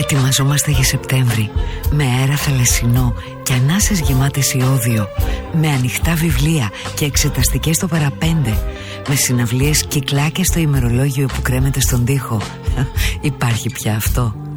Ετοιμαζόμαστε για Σεπτέμβρη, με αέρα θαλασσινό και ανάσες γεμάτες ιόδιο, με ανοιχτά βιβλία και εξεταστικές στο παραπέντε, με συναυλίες κυκλάκια στο ημερολόγιο που κρέμεται στον τοίχο. Υπάρχει πια αυτό?